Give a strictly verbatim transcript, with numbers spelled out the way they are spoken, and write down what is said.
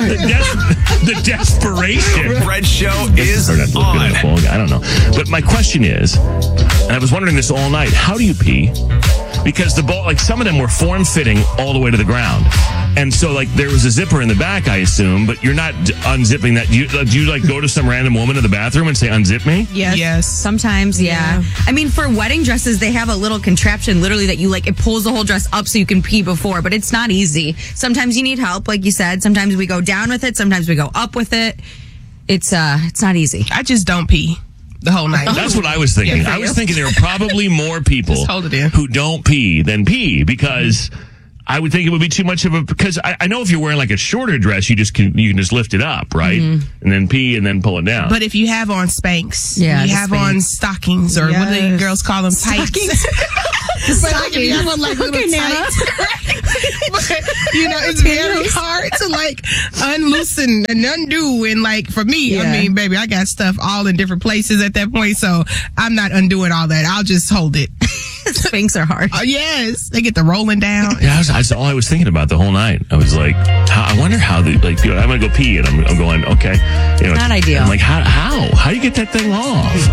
the, des- the desperation. Fred Show is Or not looking on. at a full guy, I don't know. But my question is, and I was wondering this all night, how do you pee? Because the ball, like some of them were form-fitting all the way to the ground. And so, like, there was a zipper in the back, I assume, but you're not d- unzipping that. Do you, uh, do you, like, go to some random woman in the bathroom and say, unzip me? Yes. Yes. Sometimes, yeah. Yeah. I mean, for wedding dresses, they have a little contraption, literally, that you, like, it pulls the whole dress up so you can pee before, but it's not easy. Sometimes you need help, like you said. Sometimes we go down with it. Sometimes we go up with it. It's, uh, it's not easy. I just don't pee the whole night. That's what I was thinking. Yeah, for I was you. thinking there are probably more people Just hold it in. who don't pee than pee because I would think it would be too much of a, because I, I know if you're wearing like a shorter dress, you just can, you can just lift it up, right? Mm-hmm. And then pee and then pull it down. But if you have on Spanx, Yeah, you the have Spanx. on stockings, or what do you Yes. girls call them? Tights. But like, if you have on like little Okay, Nana. tights, but, you know, it's very hard to like unloosen and undo. And like for me, I Yeah. mean, baby, I got stuff all in different places at that point, so I'm not undoing all that. I'll just hold it. Spanks are hard. Oh yes, they get the rolling down. yeah, I was, that's all I was thinking about the whole night. I was like, how, I wonder how the, like, you know, I'm going to go pee and I'm, I'm going, okay. You know, Not ideal. I'm like, how, how? How do you get that thing off?